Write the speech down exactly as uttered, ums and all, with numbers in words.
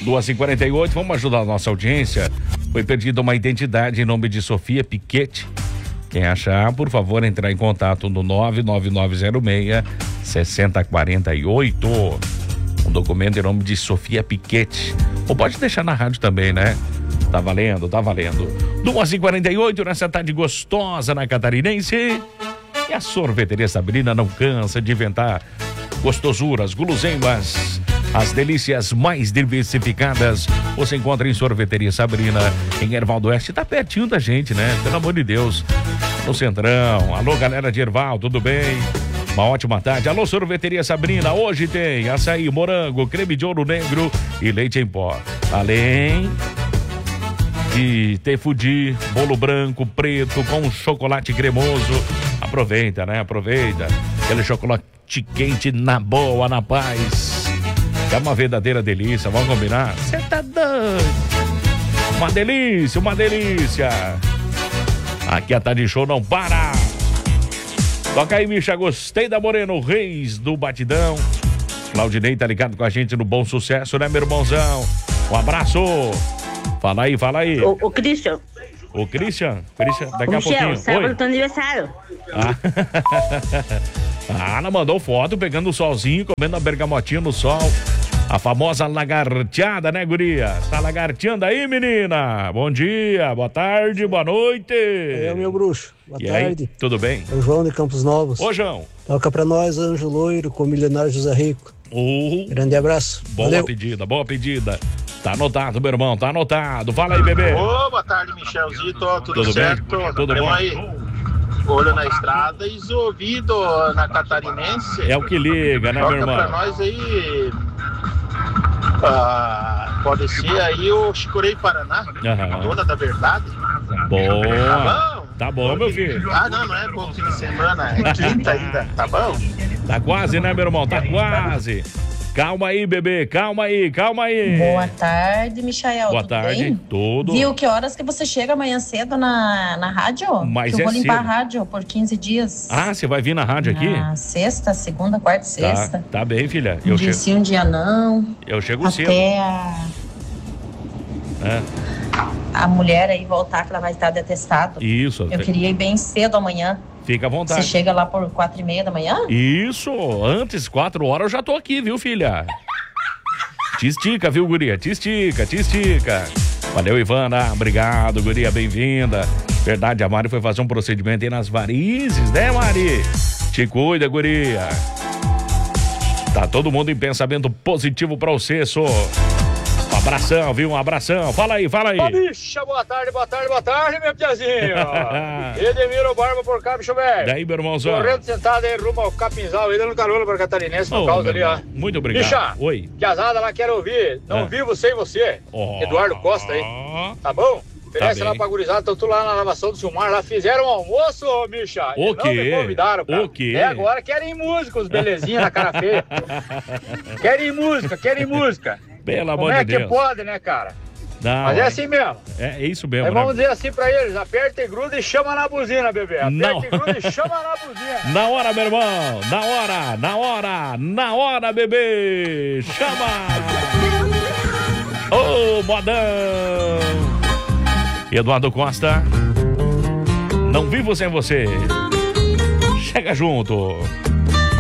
duas e quarenta e oito, vamos ajudar a nossa audiência. Foi perdida uma identidade em nome de Sofia Piquete. Quem achar, por favor, entrar em contato no nove nove nove zero seis, seis zero quatro oito. Um documento em nome de Sofia Piquete. Ou pode deixar na rádio também, né? Tá valendo, tá valendo. duas e quarenta e oito, nessa tarde gostosa na Catarinense. E a Sorveteria Sabrina não cansa de inventar gostosuras, guloseimas, as delícias mais diversificadas. Você encontra em Sorveteria Sabrina, em Erval do Oeste. Tá pertinho da gente, né? Pelo amor de Deus. No Centrão. Alô, galera de Erval, tudo bem? Uma ótima tarde. Alô, Sorveteria Sabrina. Hoje tem açaí, morango, creme de ouro negro e leite em pó. Além de ter fudi, bolo branco, preto, com chocolate cremoso. Aproveita, né? Aproveita. Aquele chocolate quente na boa, na paz. É uma verdadeira delícia, vamos combinar? Você tá doido? Uma delícia, uma delícia. Aqui a Tarde Show não para. Toca aí, Misha, gostei da Moreno, Reis do Batidão. Claudinei tá ligado com a gente no Bom Sucesso, né, meu irmãozão? Um abraço. Fala aí, fala aí. O, o Christian. O Christian? Christian, daqui o a Michel, pouquinho. sábado do aniversário. Ah. A Ana mandou foto pegando o solzinho, comendo a bergamotinha no sol. A famosa lagarteada, né, guria? Tá lagarteando aí, menina? Bom dia, boa tarde, boa noite. É o meu bruxo. Boa e tarde. Aí, tudo bem? É o João de Campos Novos. Ô, João. Toca pra nós, Anjo Loiro, com o milionário José Rico. Oh. Grande abraço. Boa Valeu. pedida, boa pedida. Tá anotado, meu irmão, tá anotado. Fala aí, bebê. Ô, boa tarde, Michelzito. Tudo, Tudo certo? bem? Tudo bom? Aí. Olho na estrada e ouvido na Catarinense. É o que liga, né, Toca meu irmão? pra nós aí. Ah, pode ser aí o Chicurei Paraná, Aham. dona da verdade. Boa. Tá bom? Tá bom, meu filho. Ah, não, não é bom fim de semana, é quinta ainda, tá bom? Tá quase, né, meu irmão? Tá quase. Calma aí, bebê, calma aí, calma aí. Boa tarde, Michael. Boa tudo tarde, bem? tudo. Viu que horas que você chega amanhã cedo na, na rádio? Mas que eu é vou limpar cedo. a rádio por quinze dias. Ah, você vai vir na rádio aqui? Na sexta, segunda, quarta e sexta. Tá, tá bem, filha. Um Eu dia chego, sim, um dia não. eu chego cedo. Até a, É. a mulher aí voltar, que ela vai estar de atestado. Isso. Eu queria ir bem cedo amanhã. Fica à vontade. Você chega lá por quatro e meia da manhã? Isso, antes, quatro horas eu já tô aqui, viu, filha? Te estica, viu, guria? Te estica, te estica. Valeu, Ivana. Obrigado, guria, bem-vinda. Verdade, a Mari foi fazer um procedimento aí nas varizes, né, Mari? Te cuida, guria. Tá todo mundo em pensamento positivo pra você, só. Um abração, viu? Um abração. Fala aí, fala aí. Ô, bicha, boa tarde, boa tarde, boa tarde, meu piazinho. Edemiro Barba por cá, bicho velho. Daí, meu irmãozão. Correndo sentado aí rumo ao Capinzal, aí dando carona pra Catarinense por Ô, causa meu ali, ó. irmão, muito obrigado. Bicha, Oi. piazada lá quero ouvir. Não Ah. vivo sem você. Oh. Eduardo Costa aí. Tá bom? Oferece Tá lá bem. pra gurizada, estão tudo lá na lavação do Silmar, lá fizeram um almoço, ô, bicha. O E quê? Não me convidaram, cara. O quê? É, agora querem músicos, belezinha na cara feia. Querem música, querem música. Pelo Como amor é de que Deus. pode, né, cara? Não, Mas é assim mesmo. É, é isso mesmo, Aí né? vamos dizer assim pra eles, aperta e gruda e chama na buzina, bebê. Aperta Não. e gruda e chama na buzina. Na hora, meu irmão. Na hora, na hora, na hora, bebê. Chama. Ô, modão. Eduardo Costa. Não vivo sem você. Chega junto.